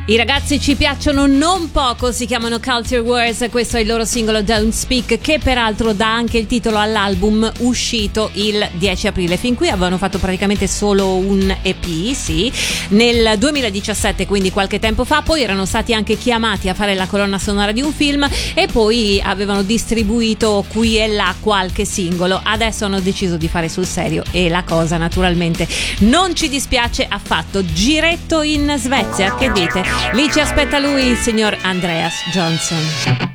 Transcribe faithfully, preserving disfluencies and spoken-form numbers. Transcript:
I ragazzi ci piacciono non poco, si chiamano Culture Wars, questo è il loro singolo Don't Speak, che peraltro dà anche il titolo all'album uscito il dieci aprile. Fin qui avevano fatto praticamente solo un E P, sì, nel duemiladiciassette, quindi qualche tempo fa. Poi erano stati anche chiamati a fare la colonna sonora di un film e poi avevano distribuito qui e là qualche singolo. Adesso hanno deciso di fare sul serio e la cosa naturalmente non ci dispiace affatto. Giretto in Svezia, che dite? Lì ci aspetta lui, il signor Andreas Johnson.